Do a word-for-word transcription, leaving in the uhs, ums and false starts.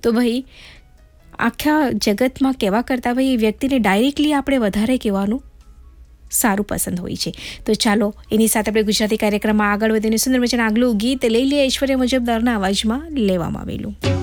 તો ભાઈ આખા જગતમાં કહેવા કરતાં ભાઈ એ વ્યક્તિને ડાયરેક્ટલી આપણે વધારે કહેવાનું સારું પસંદ હોય છે. તો ચાલો એની સાથે આપણે ગુજરાતી કાર્યક્રમમાં આગળ વધીને સુંદર મજાના આગલું ગીત લઈ લઈએ ઐશ્વર્યા મુજબદારના અવાજમાં લેવામાં આવેલું.